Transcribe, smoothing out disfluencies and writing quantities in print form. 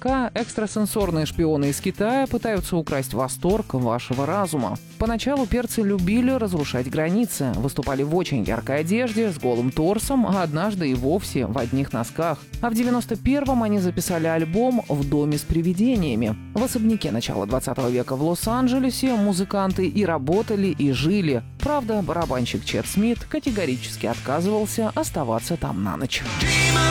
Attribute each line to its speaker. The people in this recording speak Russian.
Speaker 1: пока экстрасенсорные шпионы из Китая пытаются украсть восторг вашего разума. Поначалу перцы любили разрушать границы, выступали в очень яркой одежде, с голым торсом, а однажды и вовсе в одних носках. А в 91-м они записали альбом «В доме с привидениями». В особняке начала 20 века в Лос-Анджелесе музыканты и работали, и жили. Правда, барабанщик Чет Смит категорически отказывался оставаться там на ночь.